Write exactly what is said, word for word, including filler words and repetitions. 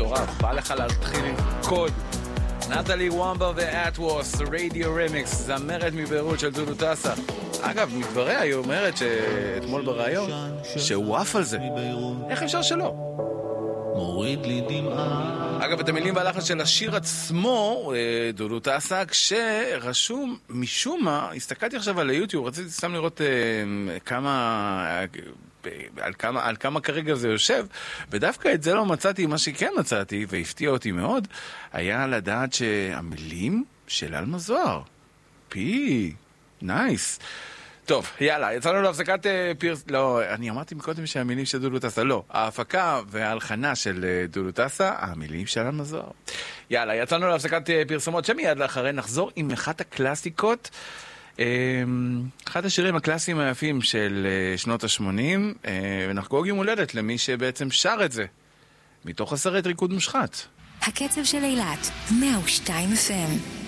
מטורף. בא לך להתחיל עם קוד. נטלי וומבה ואטווס, רדיו רמיקס, זמרת מביירות של דודו טסה. אגב, מתברר, היא אומרת שאתמול ברעיון, שהוא עף על זה. איך אפשר שלא? מוריד לי דמעה. אגב, את המילים והלחץ של השיר עצמו, דודו טסה, כשרשום משום מה, הסתכלתי עכשיו על היוטיוב, רציתי סתם לראות כמה... על כמה, על כמה כרגע זה יושב, ודווקא את זה לא מצאתי. מה שכן מצאתי, והפתיע אותי מאוד, היה לדעת שהמילים של אלמה זוהר. פי, נייס. טוב, יאללה, יצאנו להפסקת פירס... לא, אני אמרתי מקודם שהמילים של דודו טסה, לא. ההפקה וההלחנה של דודו טסה, המילים של אלמה זוהר. יאללה, יצאנו להפסקת פרסומות, שמיד לאחרי נחזור עם אחת הקלאסיקות, אחד השירים הקלאסיים היפים של שנות ה-שמונים, ונחגוג יום הולדת למי שבעצם שר את זה, מתוך הסרט ריקוד מושחת. הקצב של אילת, מאה ושתיים אף אם.